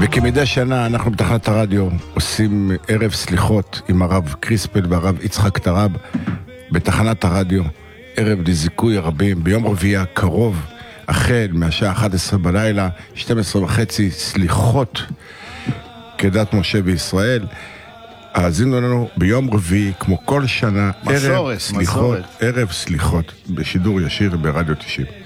וכמדי שנה אנחנו בתחנת הרדיו עושים ערב סליחות עם הרב קריספל והרב יצחק טרב בתחנת הרדיו, ערב לזיכוי הרבים ביום רביעי הקרוב, החל מהשעה 11 בלילה, 12:30, סליחות כדת משה בישראל. האזינו לנו ביום רביעי, כמו כל שנה, ערב סליחות בשידור ישיר ברדיו 90.